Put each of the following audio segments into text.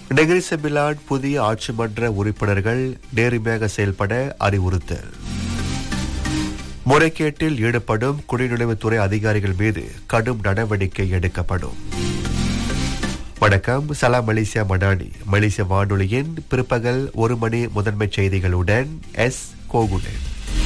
Negeri Sembilan புதிய ஆட்சி மன்ற உறுப்பினர்கள் நேர்மையாக செயல்பட அறிவுறுத்தல். முறைகேட்டில் ஈடுபடும் குடிநுழைவுத்துறை அதிகாரிகள் மீது கடும் நடவடிக்கை எடுக்கப்படும். வணக்கம், சலாம் மலேசியா மடானி. மலேசிய வானொலியின் பிற்பகல் 1 மணி முதன்மை செய்திகளுடன் எஸ் கோகுலன்.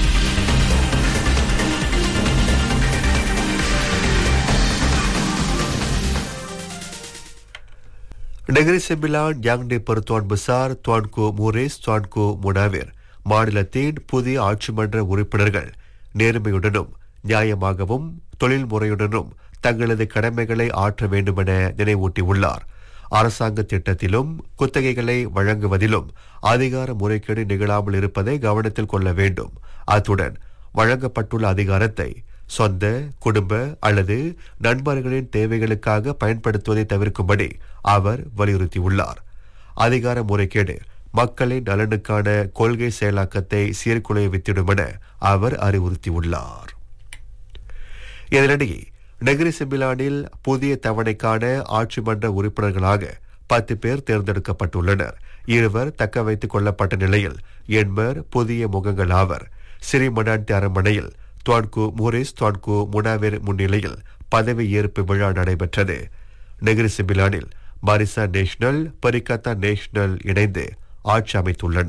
நெகிரி செம்பிலான் யாங்டி பெருத்துவான் பசார் துவான்கு மூரேஸ் துவான்கு முனாவிர் மாநிலத்தின் புதிய ஆட்சி மன்ற உறுப்பினர்கள் நேர்மையுடனும் நியாயமாகவும் தொழில் முறையுடனும் தங்களது கடமைகளை ஆற்ற வேண்டுமென நினைவூட்டியுள்ளார். அரசாங்க திட்டத்திலும் குத்தகைகளை வழங்குவதிலும் அதிகார முறைகேடு நிகழாமல் இருப்பதை கவனத்தில் கொள்ள வேண்டும். அத்துடன் வழங்கப்பட்டுள்ள அதிகாரத்தை சொந்த குடும்ப அல்லது நண்பர்களின் தேவைகளுக்காக பயன்படுத்துவதை தவிர்க்கும்படி அவர் வலியுறுத்தியுள்ளார். அதிகார முறைகேடு மக்களின் நலனுக்கான கொள்கை செயலாக்கத்தை சீர்குலைய வித்திடும் என அவர் அறிவுறுத்தியுள்ளார். இதனிடையே நெகிரி செம்பிலானில் புதிய தவணைக்கான ஆட்சி மன்ற உறுப்பினர்களாக 10 பேர் தேர்ந்தெடுக்கப்பட்டுள்ளனர். 2 தக்க வைத்துக் கொள்ளப்பட்ட நிலையில் 80 புதிய முகங்கள் ஆவர். சிறி மடான்டி அரண்மனையில் துவான்கு மூரிஸ் துவான்கு முனாவிர் முன்னிலையில் பதவி ஏற்பு விழா நடைபெற்றது. நெகிரி செம்பிலானில் பாரிசா நேஷனல் பரிகத்தா நேஷனல் இணைந்து ஆட்சி அமைத்துள்ளன.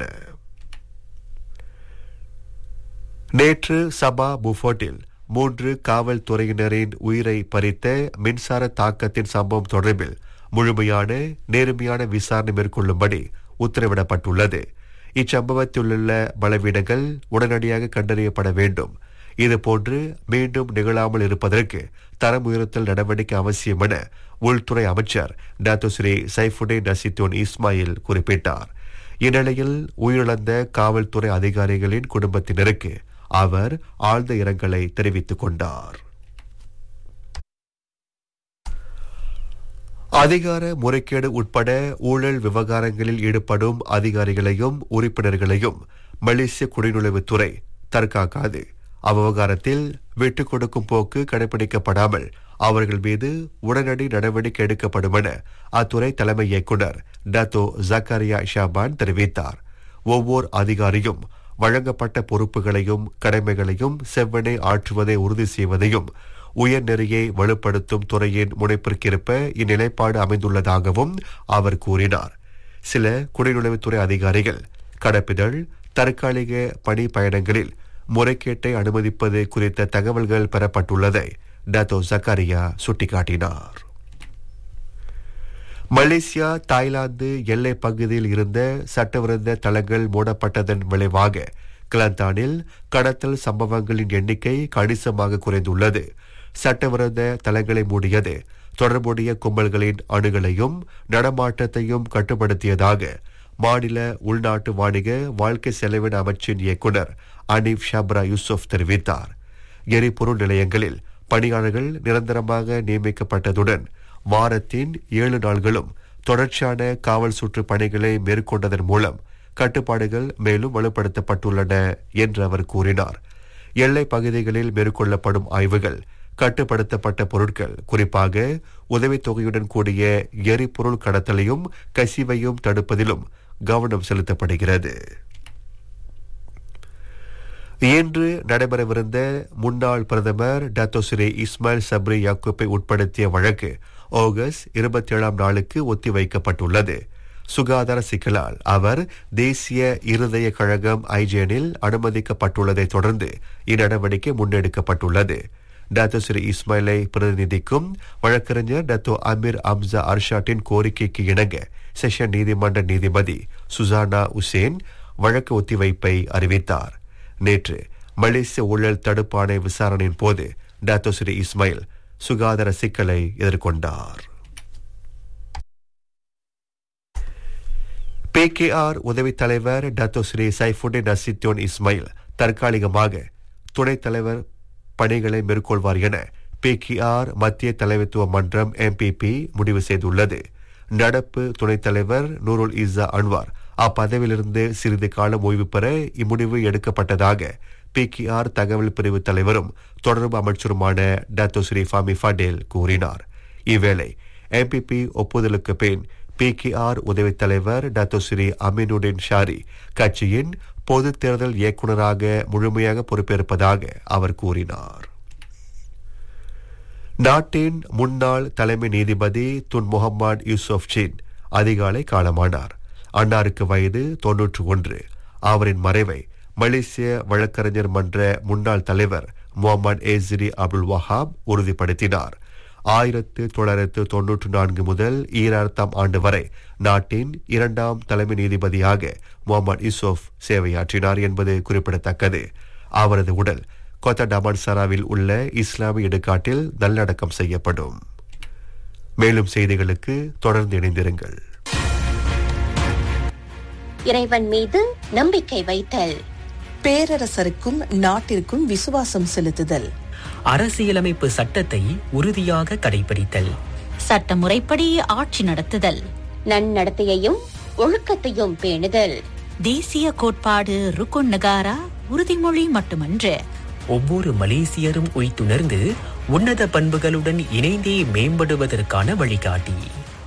நேற்று சபா புஃபோர்ட்டில் 3 காவல்துறையினரின் உயிரை பறித்த மின்சார தாக்கத்தின் சம்பவம் தொடர்பில் முழுமையான நேர்மையான விசாரணை மேற்கொள்ளும்படி உத்தரவிடப்பட்டுள்ளது. இச்சம்பவத்திலுள்ள பலவீனங்கள் உடனடியாக கண்டறியப்பட வேண்டும். இதுபோன்று மீண்டும் நிகழாமல் இருப்பதற்கு தரம் உயர்த்தல் நடவடிக்கை அவசியம் என உள்துறை அமைச்சர் டாக்டர் ஸ்ரீ சைஃபுடின் நசித்துன் இஸ்மாயில் குறிப்பிட்டார். இந்நிலையில் உயிரிழந்த காவல்துறை அதிகாரிகளின் குடும்பத்தினருக்கு அவர் ஆழ்ந்த இரங்கலை தெரிவித்துக் கொண்டார். அதிகார முறைகேடு உட்பட ஊழல் விவகாரங்களில் ஈடுபடும் அதிகாரிகளையும் உறுப்பினர்களையும் மலேசிய குடிநுழைவுத்துறை தற்காக்காது. அவ்விவகாரத்தில் விட்டுக் கொடுக்கும் போக்கு கடைபிடிக்கப்படாமல் அவர்கள் மீது உடனடி நடவடிக்கை எடுக்கப்படும் என அத்துறை தலைமை இயக்குநர் டாக்டர் ஜக்காரியா ஷாபான் தெரிவித்தார். ஒவ்வொரு அதிகாரியும் வழங்கப்பட்ட பொறுப்புகளையும் கடமைகளையும் செவ்வனே ஆற்றுவதை உறுதி செய்வதையும் உயர்நெறியை வலுப்படுத்தும் துறையின் முனைப்பிற்கேற்ப இந்நிலைப்பாடு அமைந்துள்ளதாகவும் அவர் கூறினார். சில குடிநுழைவுத்துறை அதிகாரிகள் கடப்பிதழ் தற்காலிக பணி பயணங்களில் முறைகேட்டை அனுமதிப்பது குறித்த தகவல்கள் பெறப்பட்டுள்ளதை டாக்டர் ஜக்காரியா சுட்டிக்காட்டினார். மலேசியா தாய்லாந்து எல்லை பகுதியில் இருந்த சட்டவிரோத தளங்கள் மூடப்பட்டதன் விளைவாக கிளந்தானில் கடத்தல் சம்பவங்களின் எண்ணிக்கை கணிசமாக குறைந்துள்ளது. சட்டவிரோத தளங்களை மூடியது தொடர்புடைய கும்பல்களின் அணுகலையும் நடமாட்டத்தையும் கட்டுப்படுத்தியதாக மாநில உள்நாட்டு வாணிக வாழ்க்கை செலவின அமைச்சின் இயக்குநர் அனீப் ஷப்ரா யூசுப் தெரிவித்தார். எரிபொருள் நிலையங்களில் பணியாளர்கள் நிரந்தரமாக நியமிக்கப்பட்டதுடன் வாரத்தின் 7 நாள்களும் தொடர்ச்சியான காவல் சுற்று பணிகளை மேற்கொண்டதன் மூலம் கட்டுப்பாடுகள் மேலும் வலுப்படுத்தப்பட்டுள்ளன என்று அவர் கூறினார். எல்லை பகுதிகளில் மேற்கொள்ளப்படும் ஆய்வுகள் கட்டுப்படுத்தப்பட்ட பொருட்கள், குறிப்பாக உதவித்தொகையுடன் கூடிய எரிபொருள் கடத்தலையும் கசிவையும் தடுப்பதிலும் கவனம் செலுத்தப்படுகிறது. இன்று நடைபெறவிருந்த முன்னாள் பிரதமர் டாக்டர் ஸ்ரீ இஸ்மாயில் சப்ரி யாக்கூப்பை உட்படுத்திய வழக்கு ஆகஸ்ட் 27ஆம் நாளுக்கு ஒத்திவைக்கப்பட்டுள்ளது. சுகாதார சிக்கலால் அவர் தேசிய இருதய கழகம் ஐஜேனில் அனுமதிக்கப்பட்டுள்ளதை தொடர்ந்து இந்நடவடிக்கை முன்னெடுக்கப்பட்டுள்ளது. டாக்டர் ஸ்ரீ இஸ்மாயிலை பிரதிநிதிக்கும் வழக்கறிஞர் டாக்டர் அமீர் அம்சா அர்ஷாட்டின் கோரிக்கைக்கு இணங்க செஷன் நீதிமன்ற நீதிபதி சுசானா உசேன் வழக்கு ஒத்திவைப்பை அறிவித்தார். நேற்று மலேசிய ஊழல் தடுப்பு ஆணைய விசாரணையின் போது டாக்டர் ஸ்ரீ இஸ்மாயில் சுகாதார சிக்கலை எதிர்கொண்டார். PKR உதவித் தலைவர் டாக்டர் ஸ்ரீ சைஃபுடின் நசித்துன் இஸ்மாயில் தற்காலிகமாக துணைத் தலைவர் பணிகளை மேற்கொள்வார் என PKR மத்திய தலைமைத்துவ மன்றம் MPP முடிவு செய்துள்ளது. நடப்பு துணைத் தலைவர் நூருல் இஸா அன்வார் அப்பதவியிலிருந்து சிறிது காலம் ஓய்வு பெற இம்முடிவு எடுக்கப்பட்டதாக PKR தகவல் பிரிவு தலைவரும் தொடர்பு அமைச்சருமான டாக்டர் ஸ்ரீ ஃபாமி ஃபடேல் கூறினார். இவ்வேளை MPP ஒப்புதலுக்கு பின் PKR உதவித் தலைவர் டத்தோஸ்ரீ அமீனுடின் ஷாரி கட்சியின் பொது தேர்தல் இயக்குநராக முழுமையாக பொறுப்பேற்பதாக அவர் கூறினார். நாட்டின் முன்னாள் தலைமை நீதிபதி துன் முகமது யூசுப் சீன் அதிகாலை காலமானார். அன்னாருக்கு வயது 91. அவரின் மறைவை மலேசிய வழக்கறிஞர் மன்ற முன்னாள் தலைவர் முகமது ஏசிரி அப்துல் வஹாப் உறுதிப்படுத்தினார். 1994 முதல் 2000 ஆண்டு வரை நாட்டின் 2ஆம் தலைமை நீதிபதியாக முகமது யூசுப் சேவையாற்றினார் என்பது குறிப்பிடத்தக்கது. அவரது உடல் கொத்த டமான்சராவில் உள்ள இஸ்லாமிய இடுகாட்டில் நல்லடக்கம் செய்யப்படும். மேலும் செய்திகளுக்கு தொடர்ந்து இணைந்திருங்கள். இறைவன் மீது நம்பிக்கை வைத்தல், பேரரசருக்கும் நாட்டிற்கும் விசுவாசம் செலுத்துதல், அரசியலமைப்பு சட்டத்தை உறுதியாக கடைபிடித்தல், சட்டமுறைப்படி ஆட்சி நடத்துதல், நன்னடத்தையையும் ஒழுக்கத்தையும் பேணுதல், தேசிய கோட்பாடு ருக்குன் நகாரா உறுதிமொழி மட்டுமன்று, ஒவ்வொரு மலேசியரும் உய்த்துணர்ந்து உன்னத பண்புகளுடன் இணைந்தே மேம்படுவதற்கான வழிகாட்டி.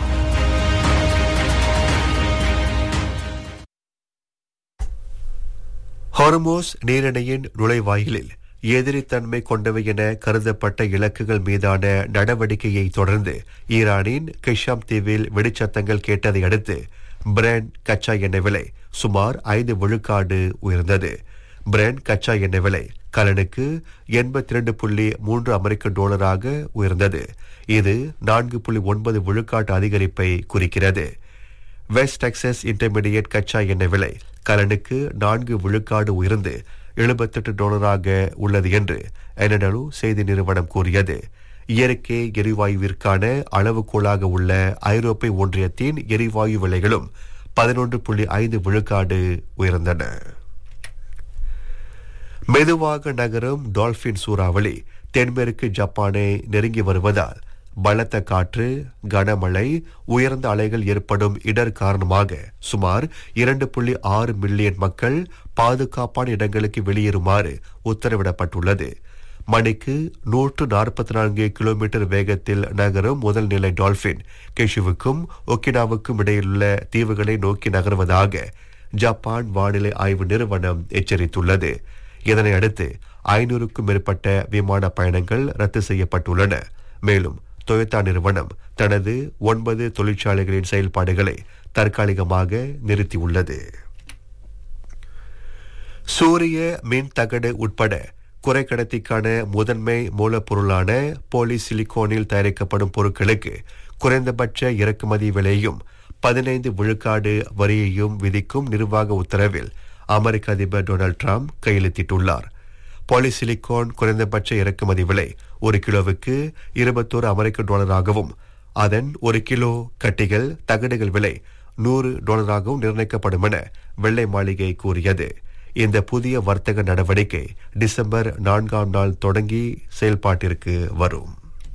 ஹார்மோஸ் நீரிணையின் நுழைவாயிலில் எதிரித்தன்மை கொண்டவை என கருதப்பட்ட இலக்குகள் மீதான நடவடிக்கையை தொடர்ந்து ஈரானின் கிஷாம் தீவில் வெடிச்சத்தங்கள் கேட்டதை அடுத்து பிரெண்ட் கச்சா எண்ணெய் விலை சுமார் 5 விழுக்காடு உயர்ந்தது. பிரெண்ட் கச்சா எண்ணெய் விலை கலனுக்கு $82.3 அமெரிக்க உயர்ந்தது. இது 4.9 விழுக்காட்டு அதிகரிப்பை குறிக்கிறது. வெஸ்ட் டெக்சஸ் இன்டர்மீடியேட் கச்சா எண்ணெய் விலை கலனுக்கு 4 விழுக்காடு உயர்ந்து $78 உள்ளது என்று எனடலு செய்தி நிறுவனம் கூறியது. இயற்கை எரிவாயுவிற்கான அளவுகோலாக உள்ள ஐரோப்பிய ஒன்றியத்தின் எரிவாயு விலைகளும் 11.5 விழுக்காடு உயர்ந்தன. மெதுவாக நகரும் டால்பின் சூறாவளி தென்மேற்கு ஜப்பானை நெருங்கி வருவதால் பலத்த காற்று, கனமழை, உயர்ந்த அலைகள் ஏற்படும் இடர் காரணமாக சுமார் 2.6 மில்லியன் மக்கள் பாதுகாப்பான இடங்களுக்கு வெளியேறுமாறு உத்தரவிடப்பட்டுள்ளது. மணிக்கு 144 கிலோமீட்டர் வேகத்தில் நகரும் முதல் நிலை டால்பின் கெஷுவுக்கும் ஒக்கினாவுக்கும் இடையிலுள்ள தீவுகளை நோக்கி நகர்வதாக ஜப்பான் வானிலை ஆய்வு நிறுவனம் எச்சரித்துள்ளது. இதனை அடுத்து 500க்கும் மேற்பட்ட விமான பயணங்கள் ரத்து செய்யப்பட்டுள்ளன. மேலும் டொயோட்டா நிறுவனம் தனது 9 தொழிற்சாலைகளின் செயல்பாடுகளை தற்காலிகமாக நிறுத்தியுள்ளது. சூரிய மின் தகடு உட்பட குறைக்கடத்திக்கான முதன்மை மூலப்பொருளான போலிசிலிகோனில் தயாரிக்கப்படும் பொருட்களுக்கு குறைந்தபட்ச இறக்குமதி விலையும் 15 விழுக்காடு வரியையும் விதிக்கும் நிர்வாக உத்தரவில் அமெரிக்க அதிபர் டொனால்ட் ட்ரம்ப் கையெழுத்திட்டுள்ளார். பாலிசிலிகான் குறைந்தபட்ச இறக்குமதி விலை 1 கிலோவுக்கு $21 அமெரிக்க அதன் 1 கிலோ கட்டிகள் தகடுகள் விலை $100 நிர்ணயிக்கப்படும் என வெள்ளை மாளிகை கூறியது. இந்த புதிய வர்த்தக நடவடிக்கை டிசம்பர் 4ஆம் நாள் தொடங்கி செயல்பாட்டிற்கு வரும்.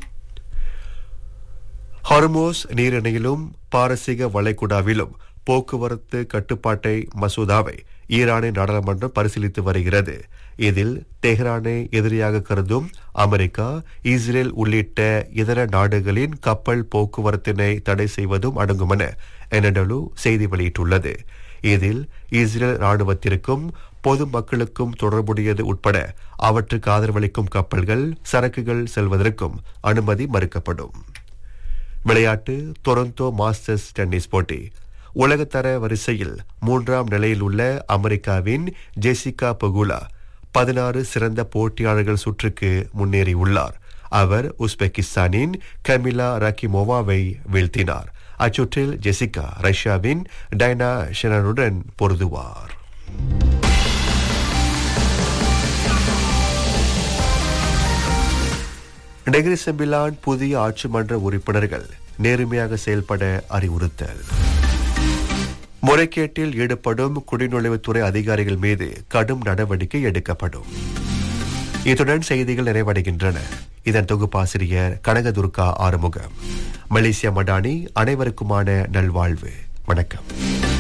ஹார்மோஸ் நீரிணையிலும் பாரசீக வளைகுடாவிலும் போக்குவரத்து கட்டுப்பாட்டை மசோதாவை ஈரானின் நாடாளுமன்றம் பரிசீலித்து வருகிறது. இதில் தெஹ்ரானை எதிரியாக கருதும் அமெரிக்கா, இஸ்ரேல் உள்ளிட்ட இதர நாடுகளின் கப்பல் போக்குவரத்தினை தடை செய்வதும் அடங்கும் என எனடலு செய்தி வெளியிட்டுள்ளது. இதில் இஸ்ரேல் ராணுவத்திற்கும் பொது மக்களுக்கும் தொடர்புடையது உட்பட அவற்றுக்கு ஆதரவளிக்கும் கப்பல்கள், சரக்குகள் செல்வதற்கும் அனுமதி மறுக்கப்படும். விளையாட்டு. டொரண்டோ மாஸ்டர்ஸ் டென்னிஸ் போட்டி உலகத்தர வரிசையில் 3ஆம் நிலையில் உள்ள அமெரிக்காவின் ஜெசிகா பெகுலா 16 சிறந்த போட்டியாளர்கள் சுற்றுக்கு முன்னேறியுள்ளார். அவர் உஸ்பெகிஸ்தானின் கமிலா ராக்கிமோவாவை வீழ்த்தினார். அச்சுற்றில் ஜெசிகா ரஷ்யாவின் டைனா ஷெனனுடன் பொருதுவார். நெகிரி செம்பிலான் புதிய ஆட்சி மன்ற உறுப்பினர்கள் நேர்மையாக செயல்பட அறிவுறுத்தல். முறைகேட்டில் ஈடுபடும் குடிநுழைவுத்துறை அதிகாரிகள் மீது கடும் நடவடிக்கை எடுக்கப்படும். இத்துடன் செய்திகள் நிறைவடைகின்றன. இதன் தொகுப்பாசிரியர் கனகதுர்கா ஆறுமுகம். மலேசியா மடானி. அனைவருக்குமான நல்வாழ்வு. வணக்கம்.